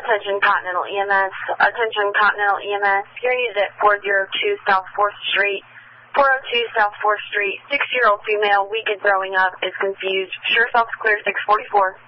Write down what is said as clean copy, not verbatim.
Attention Continental EMS. Attention Continental EMS. You're needed at 402 South 4th Street. 402 South 4th Street. 6-year-old female, weak and throwing up, is confused. Sure self clear 644.